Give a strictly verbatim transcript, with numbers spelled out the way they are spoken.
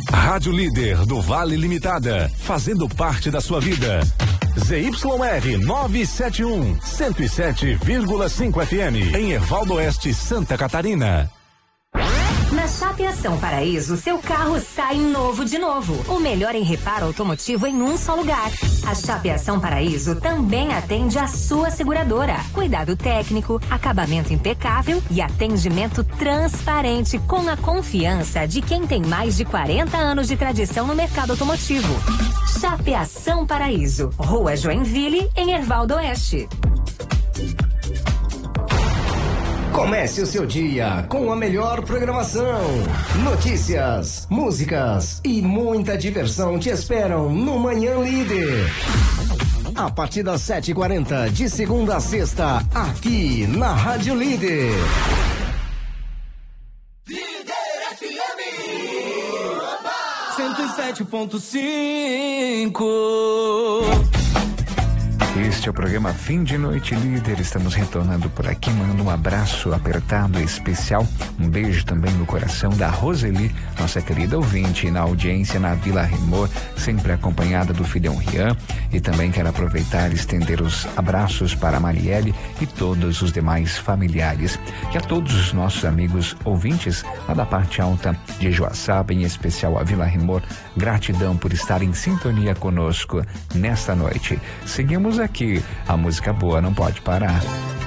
Rádio Líder do Vale Limitada, fazendo parte da sua vida. Z Y R novecentos e setenta e um, cento e sete vírgula cinco F M, em Ervaldo Oeste, Santa Catarina. Na Chapeação Paraíso, seu carro sai novo de novo. O melhor em reparo automotivo em um só lugar. A Chapeação Paraíso também atende a sua seguradora. Cuidado técnico, acabamento impecável e atendimento transparente com a confiança de quem tem mais de quarenta anos de tradição no mercado automotivo. Chapeação Paraíso, Rua Joinville, em Ervaldo Oeste. Comece o seu dia com a melhor programação. Notícias, músicas e muita diversão te esperam no Manhã Líder. A partir das sete e quarenta, de segunda a sexta, aqui na Rádio Líder. Líder F M cento e sete ponto cinco. Este é o programa Fim de Noite Líder. Estamos retornando por aqui, mandando um abraço apertado e especial. Um beijo também no coração da Roseli, nossa querida ouvinte, na audiência na Vila Remor, sempre acompanhada do filhão Rian. E também quero aproveitar e estender os abraços para a Marielle e todos os demais familiares. E a todos os nossos amigos ouvintes lá da parte alta de Joaçaba, em especial a Vila Remor. Gratidão por estar em sintonia conosco nesta noite. Seguimos aqui. A música boa não pode parar.